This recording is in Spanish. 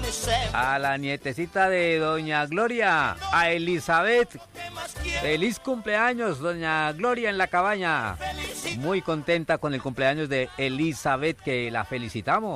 A la nietecita de doña Gloria, a Elizabeth. Feliz cumpleaños, doña Gloria en la cabaña. Muy contenta con el cumpleaños de Elizabeth, que la felicitamos.